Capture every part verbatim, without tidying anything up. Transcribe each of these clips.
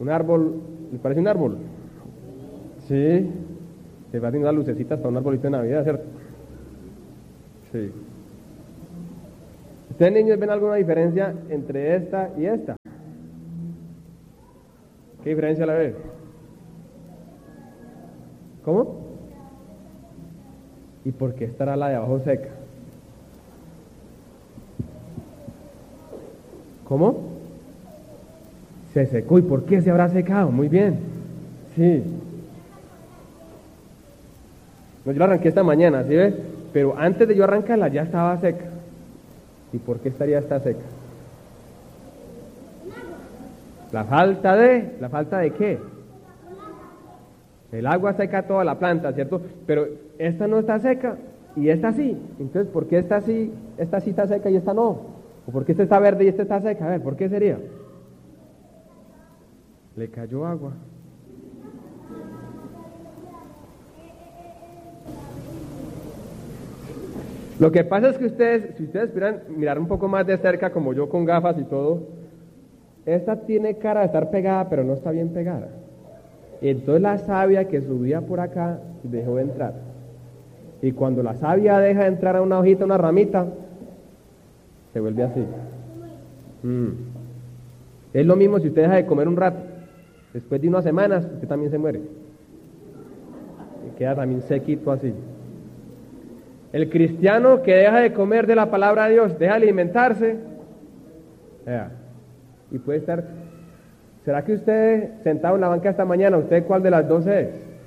Un árbol, ¿les parece un árbol? Sí, se va haciendo unas lucecitas para un arbolito de Navidad, ¿cierto? Sí. ¿Ustedes, niños, ven alguna diferencia entre esta y esta? ¿Qué diferencia la ven? ¿Cómo? ¿Y por qué estará la de abajo seca? ¿Cómo? Se secó. ¿Y por qué se habrá secado? Muy bien. Sí. No, yo la arranqué esta mañana, ¿sí ves? Pero antes de yo arrancarla ya estaba seca. ¿Y por qué estaría esta seca? La falta de... ¿La falta de qué? El agua seca toda la planta, ¿cierto? Pero esta no está seca y esta sí. Entonces, ¿por qué esta sí, esta sí está seca y esta no? ¿O por qué esta está verde y esta está seca? A ver, ¿por qué sería? Le cayó agua. Lo que pasa es que ustedes, si ustedes esperan mirar un poco más de cerca, como yo con gafas y todo, esta tiene cara de estar pegada, pero no está bien pegada. Y entonces la savia que subía por acá dejó de entrar. Y cuando la savia deja de entrar a una hojita, una ramita, se vuelve así. Mm. Es lo mismo si usted deja de comer un rato. Después de unas semanas, usted también se muere. Y queda también sequito así. El cristiano que deja de comer de la palabra de Dios, deja de alimentarse, vea, y puede estar... ¿Será que usted, sentado en la banca esta mañana, usted cuál de las dos es?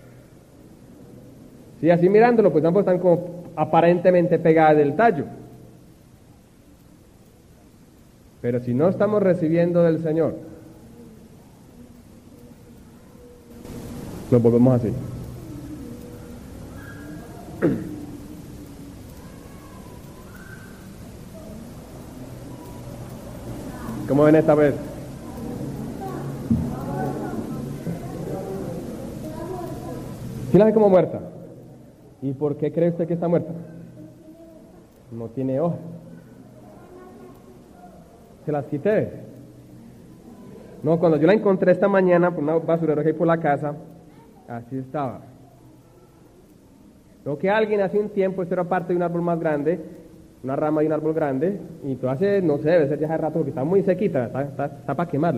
Sí, así mirándolo, pues ambos están como aparentemente pegadas del tallo. Pero si no estamos recibiendo del Señor, nos volvemos así. ¿Cómo ven esta vez? ¿Sí la ve como muerta? ¿Y por qué cree usted que está muerta? No tiene hojas. Se las quité. No, cuando yo la encontré esta mañana por una basurera que hay por la casa, así estaba. Creo que alguien hace un tiempo, esto era parte de un árbol más grande, una rama de un árbol grande, y entonces, no sé, debe ser ya hace rato porque está muy sequita, está, está, está para quemarla.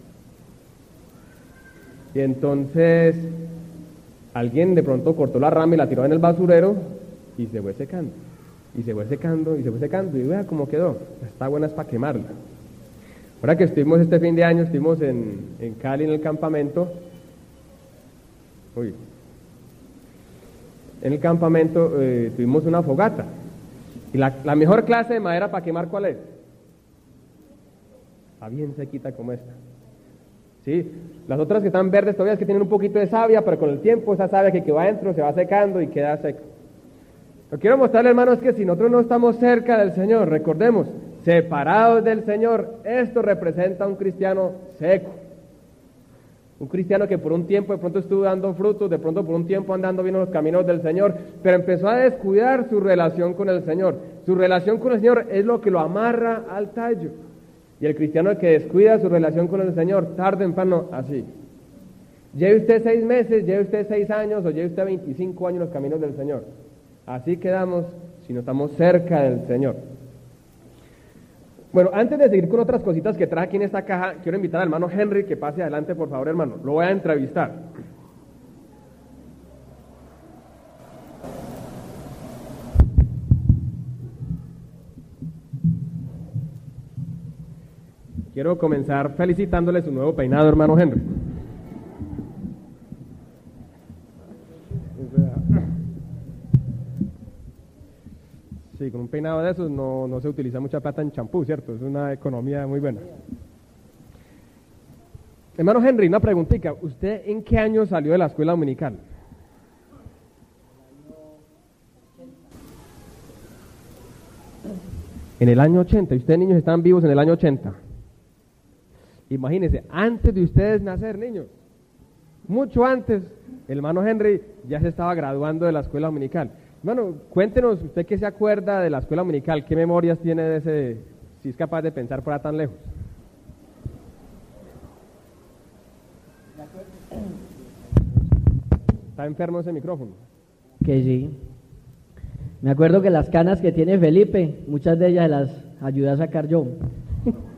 Y entonces, alguien de pronto cortó la rama y la tiró en el basurero, y se fue secando, y se fue secando, y se fue secando, y vea cómo quedó, está buena, es para quemarla. Ahora que estuvimos este fin de año, estuvimos en, en Cali en el campamento, uy, en el campamento eh, tuvimos una fogata. Y la, la mejor clase de madera para quemar, ¿cuál es? Está bien sequita como esta. ¿Sí? Las otras que están verdes todavía es que tienen un poquito de savia, pero con el tiempo esa savia que, que va adentro se va secando y queda seco. Lo que quiero mostrarle, hermanos, es que si nosotros no estamos cerca del Señor, recordemos, separados del Señor, esto representa a un cristiano seco. Un cristiano que por un tiempo de pronto estuvo dando frutos, de pronto por un tiempo andando bien en los caminos del Señor, pero empezó a descuidar su relación con el Señor. Su relación con el Señor es lo que lo amarra al tallo. Y el cristiano que descuida su relación con el Señor, tarde o temprano, así. Lleve usted seis meses, lleve usted seis años, o lleve usted veinticinco años en los caminos del Señor. Así quedamos si no estamos cerca del Señor. Bueno, antes de seguir con otras cositas que traje aquí en esta caja, quiero invitar al hermano Henry que pase adelante, por favor, hermano. Lo voy a entrevistar. Quiero comenzar felicitándole su nuevo peinado, hermano Henry. Sí, con un peinado de esos no, no se utiliza mucha plata en champú, ¿cierto? Es una economía muy buena. Hermano Henry, una preguntita. ¿Usted en qué año salió de la escuela dominical? En el año ochenta. ¿Y ustedes, niños, están vivos en el año ochenta? Imagínense, antes de ustedes nacer, niños, mucho antes, el hermano Henry ya se estaba graduando de la escuela dominical. Hermano, cuéntenos, usted que se acuerda de la escuela dominical, ¿qué memorias tiene de ese, si es capaz de pensar para tan lejos? Está enfermo ese micrófono. Que sí. Me acuerdo que las canas que tiene Felipe, muchas de ellas las ayudé a sacar yo.